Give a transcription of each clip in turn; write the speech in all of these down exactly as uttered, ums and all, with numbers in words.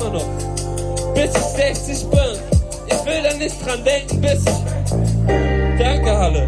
immer noch. Bis ich sechzig bin. Ich will da nicht dran denken, bis ich... Danke, Halle.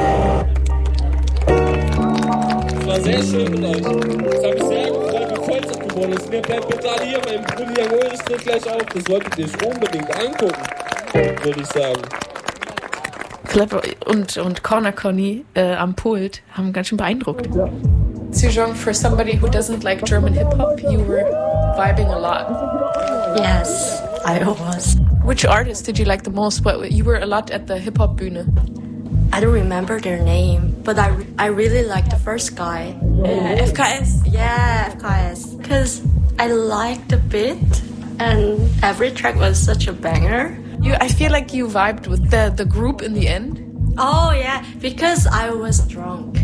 Es war sehr schön mit euch. Es hat mich sehr gefreut, wie voll es geworden ist. Mir bleibt bitte alle hier, mein Bruder Jawohl, das tritt gleich auf. Das solltet ihr euch unbedingt angucken, würde ich sagen. Philipp und, und Corner Conny äh, am Pult haben ganz schön beeindruckt. Sejong, for somebody who doesn't like German hip-hop, you were vibing a lot. Yes, I was. Which artist did you like the most? But you were a lot at the hip-hop Bühne. I don't remember their name, but I, I really like the first guy. Uh, F K S? Yeah, F K S. Because I liked the beat and every track was such a banger. You, I feel like you vibed with the, the group in the end. Oh yeah, because I was drunk.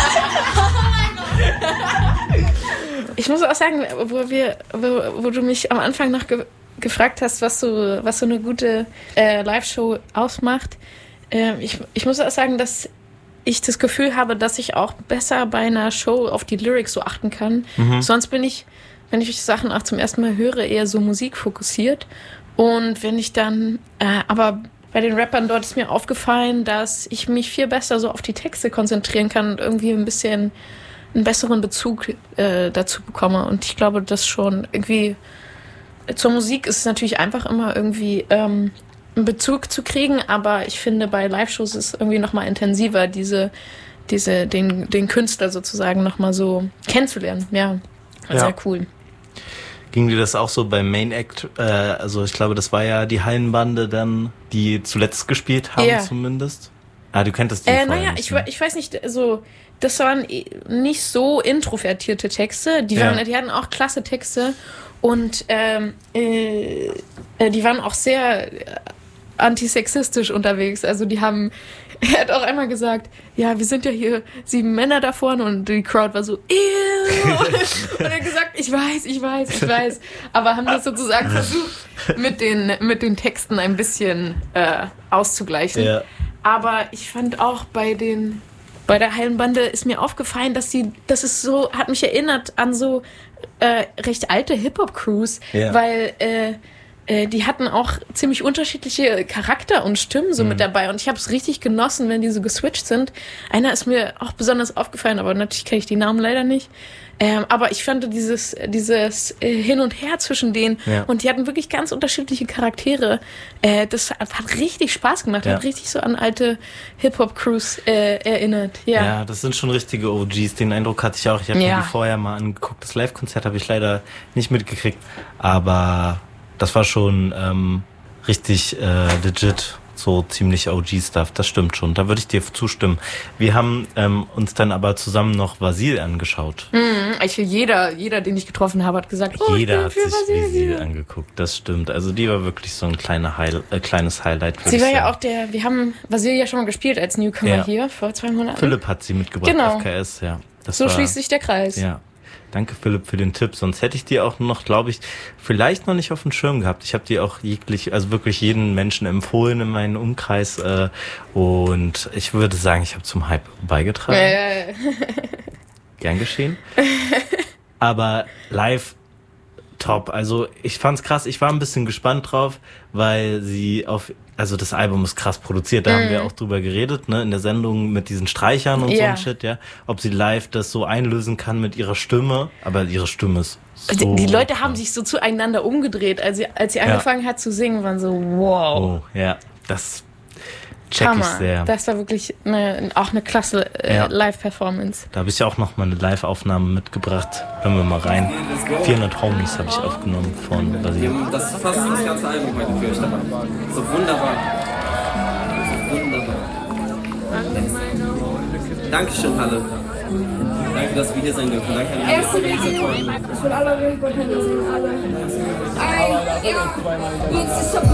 Ich muss auch sagen, wo, wir, wo, wo du mich am Anfang noch ge- gefragt hast, was so, was so eine gute äh, Live-Show ausmacht, äh, ich, ich muss auch sagen, dass ich das Gefühl habe, dass ich auch besser bei einer Show auf die Lyrics so achten kann. Mhm. Sonst bin ich, wenn ich Sachen auch zum ersten Mal höre, eher so musikfokussiert. Und wenn ich dann, äh, aber bei den Rappern dort ist mir aufgefallen, dass ich mich viel besser so auf die Texte konzentrieren kann und irgendwie ein bisschen einen besseren Bezug äh, dazu bekomme. Und ich glaube, das schon irgendwie zur Musik ist es natürlich einfach immer irgendwie ähm, einen Bezug zu kriegen, aber ich finde, bei Live-Shows ist es irgendwie nochmal intensiver, diese, diese, den, den Künstler sozusagen nochmal so kennenzulernen. Ja, ja. Sehr cool. Ging dir das auch so beim Main Act? Äh, also ich glaube, das war ja die Hallenbande dann, die zuletzt gespielt haben, ja. Zumindest. Ah, du kenntest die äh, Naja, nicht, ich, ne? ich weiß nicht, also das waren nicht so introvertierte Texte. Die, waren, ja. die hatten auch klasse Texte und ähm, äh, die waren auch sehr antisexistisch unterwegs. Also die haben, er hat auch einmal gesagt, ja, wir sind ja hier sieben Männer da vorne und die Crowd war so, ew. Und er hat gesagt, ich weiß, ich weiß, ich weiß. Aber haben das sozusagen versucht, mit den, mit den Texten ein bisschen äh, auszugleichen. Ja. Aber ich fand auch bei den, bei der Hallenbande ist mir aufgefallen, dass sie, das ist so, hat mich erinnert an so äh, recht alte Hip-Hop-Crews, ja. weil äh, die hatten auch ziemlich unterschiedliche Charakter und Stimmen so mhm. mit dabei. Und ich habe es richtig genossen, wenn die so geswitcht sind. Einer ist mir auch besonders aufgefallen, aber natürlich kenne ich die Namen leider nicht. Ähm, aber ich fand dieses, dieses äh, Hin und Her zwischen denen, ja. und die hatten wirklich ganz unterschiedliche Charaktere. Äh, das hat, hat richtig Spaß gemacht, ja. hat richtig so an alte Hip-Hop-Crews äh, erinnert. Ja. ja, das sind schon richtige O Gs. Den Eindruck hatte ich auch. Ich habe ja. mir die vorher mal angeguckt. Das Live-Konzert habe ich leider nicht mitgekriegt. Aber das war schon ähm, richtig äh, legit, so ziemlich O G-Stuff, das stimmt schon, da würde ich dir zustimmen. Wir haben ähm, uns dann aber zusammen noch Vasil angeschaut. Mhm, ich, jeder, jeder, den ich getroffen habe, hat gesagt, oh, jeder ich bin hat für sich Vasil Vasil angeguckt, das stimmt. Also die war wirklich so ein kleiner Heil, äh, kleines Highlight. Sie war sagen. ja auch der, wir haben Vasil ja schon mal gespielt als Newcomer ja. hier vor zwei Monaten. Philipp hat sie mitgebracht, genau. F K S, ja. Das so war, schließt sich der Kreis. Ja. Danke, Philipp, für den Tipp. Sonst hätte ich die auch noch, glaube ich, vielleicht noch nicht auf dem Schirm gehabt. Ich habe die auch jeglich, also wirklich jeden Menschen empfohlen in meinem Umkreis. Äh, und ich würde sagen, ich habe zum Hype beigetragen. Äh. Gern geschehen. Aber live top. Also ich fand's krass. Ich war ein bisschen gespannt drauf, weil sie auf, also das Album ist krass produziert. Da mm. haben wir auch drüber geredet, ne, in der Sendung mit diesen Streichern und yeah. so ein Shit, ja. Ob sie live das so einlösen kann mit ihrer Stimme. Aber ihre Stimme ist so... Die, die Leute krass. haben sich so zueinander umgedreht. Als sie, als sie angefangen ja. hat zu singen, waren so, wow. Oh, ja. Das check Hammer. ich sehr. Das war wirklich eine, auch eine klasse äh, ja. Live-Performance. Da habe ich ja auch noch mal eine Live-Aufnahme mitgebracht. Hören wir mal rein. vierhundert Homies habe ich aufgenommen von Vasil. Das ist fast das ganze Album heute für euch dabei. So wunderbar. So wunderbar. Dankeschön, Halle. Danke, dass wir hier sein dürfen. Danke an die Erste Video. Ich will alle Ringboard-Hände sehen, alle. Ein, ja.